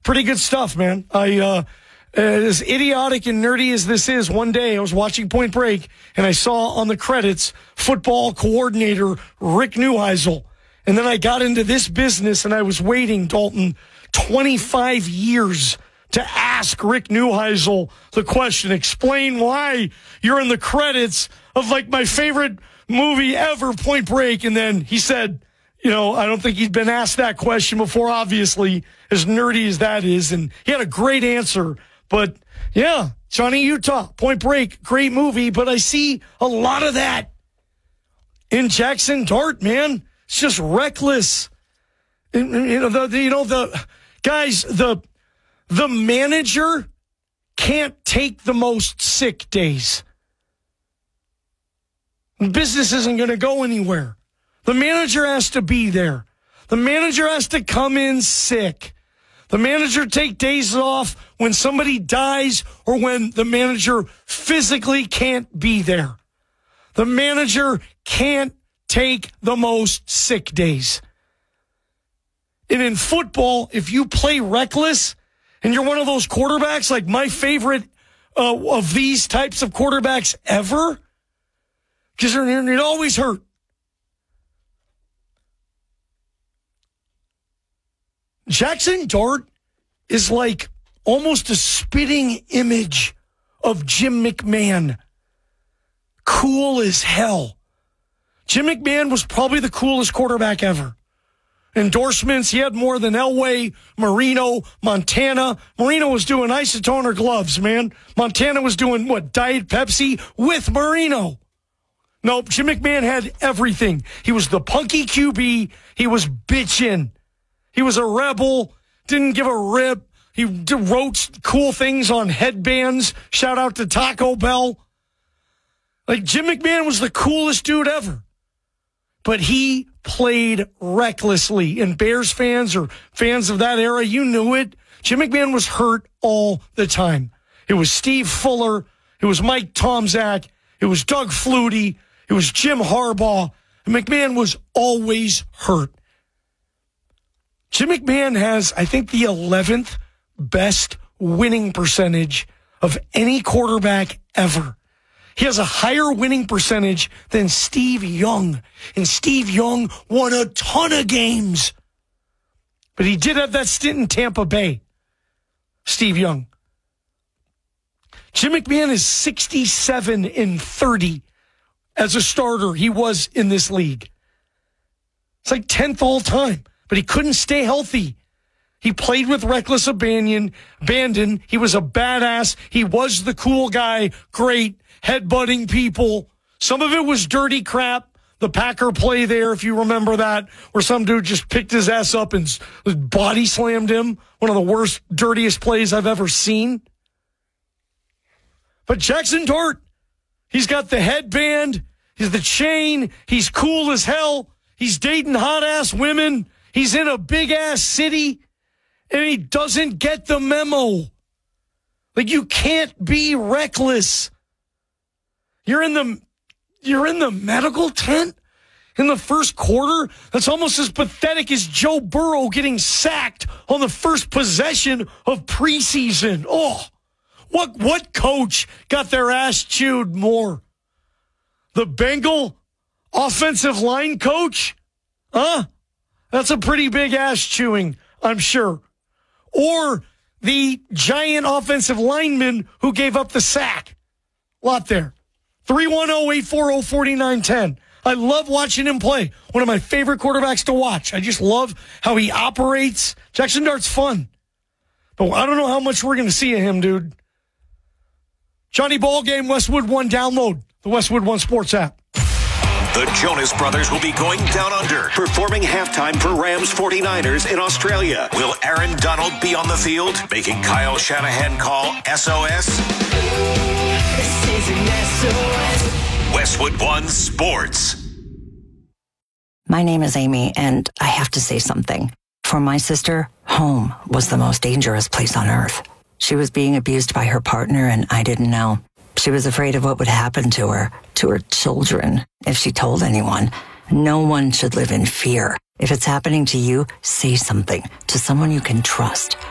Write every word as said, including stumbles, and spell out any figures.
Pretty good stuff, man. I, uh, as idiotic and nerdy as this is, one day I was watching Point Break and I saw on the credits football coordinator Rick Neuheisel. And then I got into this business and I was waiting, Dalton, twenty-five years to ask Rick Neuheisel the question, explain why you're in the credits of like my favorite movie ever, Point Break. And then he said, you know, I don't think he'd been asked that question before, obviously, as nerdy as that is. And he had a great answer. But, yeah, Johnny Utah, Point Break, great movie. But I see a lot of that in Jackson Dart, man. It's just reckless. And, you know, the, the, you know, the guys, the, the manager can't take the most sick days. Business isn't going to go anywhere. The manager has to be there. The manager has to come in sick. The manager take days off when somebody dies or when the manager physically can't be there. The manager can't take the most sick days. And in football, if you play reckless and you're one of those quarterbacks, like my favorite uh, of these types of quarterbacks ever, because it always hurt. Jackson Dart is like almost a spitting image of Jim McMahon. Cool as hell. Jim McMahon was probably the coolest quarterback ever. Endorsements, he had more than Elway, Marino, Montana. Marino was doing isotoner gloves, man. Montana was doing, what, Diet Pepsi with Marino. Nope, Jim McMahon had everything. He was the punky Q B. He was bitchin'. He was a rebel, didn't give a rip. He wrote cool things on headbands. Shout out to Taco Bell. Like, Jim McMahon was the coolest dude ever. But he played recklessly. And Bears fans or fans of that era, you knew it. Jim McMahon was hurt all the time. It was Steve Fuller. It was Mike Tomczak. It was Doug Flutie. It was Jim Harbaugh. And McMahon was always hurt. Jim McMahon has, I think, the eleventh best winning percentage of any quarterback ever. He has a higher winning percentage than Steve Young. And Steve Young won a ton of games. But he did have that stint in Tampa Bay. Steve Young. Jim McMahon is sixty-seven and thirty as a starter. He was in this league. It's like tenth all time. But he couldn't stay healthy. He played with reckless abandon. abandon. He was a badass. He was the cool guy. Great. Headbutting people. Some of it was dirty crap. The Packer play there, if you remember that, where some dude just picked his ass up and body slammed him. One of the worst, dirtiest plays I've ever seen. But Jackson Dart, he's got the headband. He's the chain. He's cool as hell. He's dating hot-ass women. He's in a big-ass city, and he doesn't get the memo. Like, you can't be reckless. You're in the you're in the medical tent in the first quarter? That's almost as pathetic as Joe Burrow getting sacked on the first possession of preseason. Oh, what what coach got their ass chewed more? The Bengal offensive line coach? Huh? That's a pretty big ass chewing, I'm sure. Or the giant offensive lineman who gave up the sack. A lot there. three one zero, eight four zero, four nine one zero. I love watching him play. One of my favorite quarterbacks to watch. I just love how he operates. Jackson Dart's fun. But I don't know how much we're going to see of him, dude. Johnny Ballgame, Westwood One. Download the Westwood One Sports app. The Jonas Brothers will be going down under, performing halftime for Rams forty-niners in Australia. Will Aaron Donald be on the field, making Kyle Shanahan call S O S? This is an S O S. Westwood One Sports. My name is Amy, and I have to say something. For my sister, home was the most dangerous place on earth. She was being abused by her partner, and I didn't know. She was afraid of what would happen to her, to her children, if she told anyone. No one should live in fear. If it's happening to you, say something to someone you can trust.